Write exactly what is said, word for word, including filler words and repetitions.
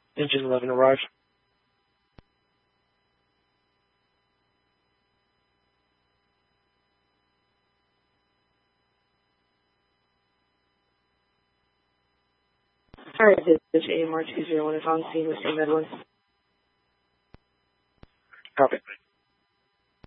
Engine eleven arrived. Alright, this is A M R two zero one is on scene with Saint Edwin. Copy.